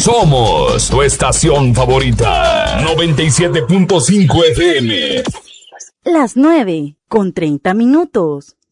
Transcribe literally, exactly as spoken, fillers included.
Somos tu estación favorita. noventa y siete punto cinco F M. Las nueve con treinta minutos.